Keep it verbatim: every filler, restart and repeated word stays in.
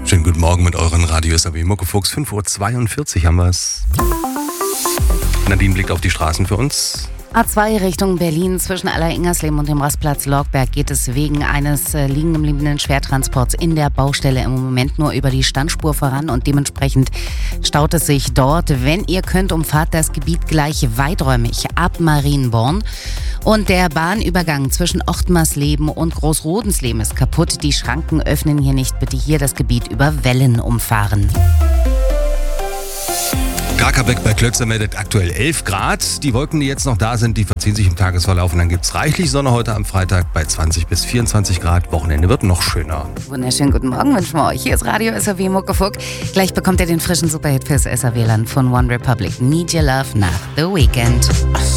Schönen guten Morgen mit euren Radio S R W Muckefuchs. fünf Uhr zweiundvierzig haben wir es. Nadine blickt auf die Straßen für uns. A zwei Richtung Berlin. Zwischen Aller-Ingersleben und dem Rastplatz Lorgberg geht es wegen eines äh, liegen gebliebenen Schwertransports in der Baustelle im Moment nur über die Standspur voran und dementsprechend staut es sich dort. Wenn ihr könnt, umfahrt das Gebiet gleich weiträumig ab Marienborn. Und der Bahnübergang zwischen Ochtmarsleben und Großrodensleben ist kaputt. Die Schranken öffnen hier nicht. Bitte hier das Gebiet über Wellen umfahren. Krakauer bei Klötzer meldet aktuell elf Grad. Die Wolken, die jetzt noch da sind, die verziehen sich im Tagesverlauf und dann gibt es reichlich Sonne heute am Freitag bei zwanzig bis vierundzwanzig Grad. Wochenende wird noch schöner. Wunderschönen guten Morgen wünschen wir euch. Hier ist Radio S R W Muckefuck. Gleich bekommt ihr den frischen Superhit fürs S R W-Land von One Republic. Need Your Love nach The Weekend.